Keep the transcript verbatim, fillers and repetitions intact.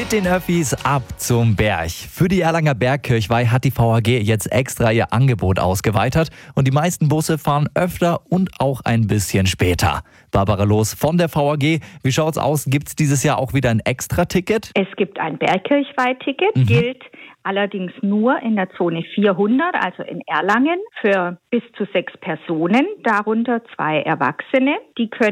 Mit den Öffis ab zum Berg. Für die Erlanger Bergkirchweih hat die V A G jetzt extra ihr Angebot ausgeweitet und die meisten Busse fahren öfter und auch ein bisschen später. Barbara Loos von der V A G, wie schaut's aus? Gibt's dieses Jahr auch wieder ein Extra-Ticket? Es gibt ein Bergkirchweih-Ticket, Mhm. gilt allerdings nur in der Zone vierhundert, also in Erlangen, für bis zu sechs Personen, darunter zwei Erwachsene. Die können